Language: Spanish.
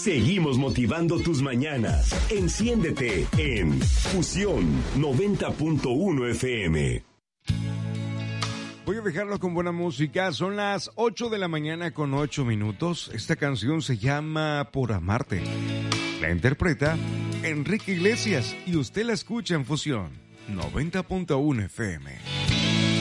Seguimos motivando tus mañanas. Enciéndete en Fusión 90.1 FM. Voy a dejarlo con buena música. Son las 8 de la mañana con 8 minutos. Esta canción se llama Por Amarte. La interpreta Enrique Iglesias y usted la escucha en Fusión 90.1 FM.